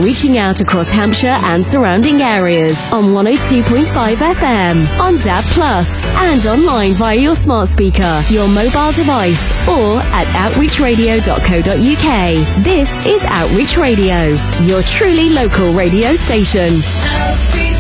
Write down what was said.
reaching out across Hampshire and surrounding areas on 102.5 FM, on DAB+, and online via your smart speaker, your mobile device, or at outreachradio.co.uk. This is Outreach Radio, your truly local radio station. Outreach.